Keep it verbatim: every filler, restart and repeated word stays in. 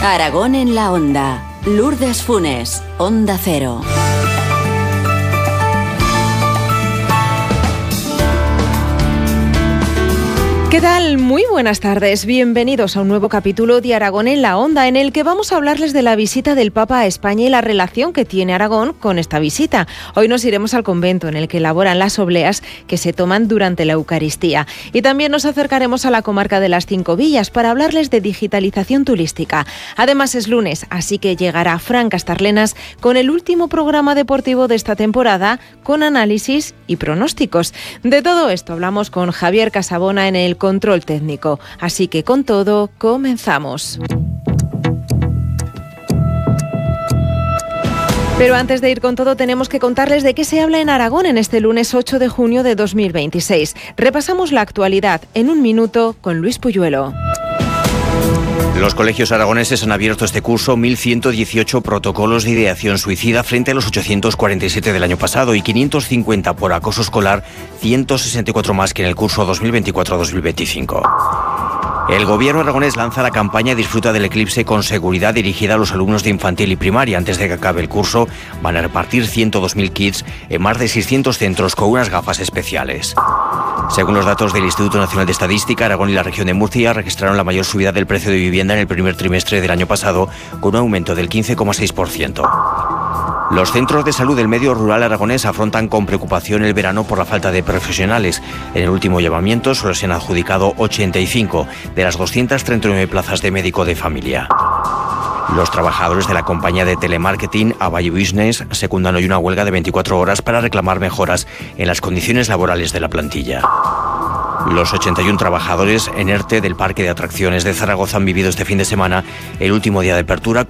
Aragón en la Onda. Lourdes Funes, Onda Cero. ¿Qué tal? Muy buenas tardes. Bienvenidos a un nuevo capítulo de Aragón en la Onda, en el que vamos a hablarles de la visita del Papa a España y la relación que tiene Aragón con esta visita. Hoy nos iremos al convento en el que elaboran las obleas que se toman durante la Eucaristía. Y también nos acercaremos a la comarca de las Cinco Villas para hablarles de digitalización turística. Además es lunes, así que llegará Fran Castarlenas con el último programa deportivo de esta temporada, con análisis y pronósticos. De todo esto hablamos con Javier Casabona en el control técnico. Así que con todo, comenzamos. Pero antes de ir con todo, tenemos que contarles de qué se habla en Aragón en este lunes ocho de junio de dos mil veintiséis. Repasamos la actualidad en un minuto con Luis Puyuelo. Los colegios aragoneses han abierto este curso mil ciento dieciocho protocolos de ideación suicida frente a los ochocientos cuarenta y siete del año pasado y quinientos cincuenta por acoso escolar, ciento sesenta y cuatro más que en el curso dos mil veinticuatro dos mil veinticinco. El gobierno aragonés lanza la campaña Disfruta del eclipse con seguridad dirigida a los alumnos de infantil y primaria. Antes de que acabe el curso, van a repartir ciento dos mil kits en más de seiscientos centros con unas gafas especiales. Según los datos del Instituto Nacional de Estadística, Aragón y la región de Murcia registraron la mayor subida del precio de vivienda en el primer trimestre del año pasado, con un aumento del quince coma seis por ciento. Los centros de salud del medio rural aragonés afrontan con preocupación el verano por la falta de profesionales. En el último llamamiento solo se han adjudicado ochenta y cinco de las doscientas treinta y nueve plazas de médico de familia. Los trabajadores de la compañía de telemarketing Avalle Business secundan hoy una huelga de veinticuatro horas para reclamar mejoras en las condiciones laborales de la plantilla. Los ochenta y uno trabajadores en ERTE del Parque de Atracciones de Zaragoza han vivido este fin de semana el último día de apertura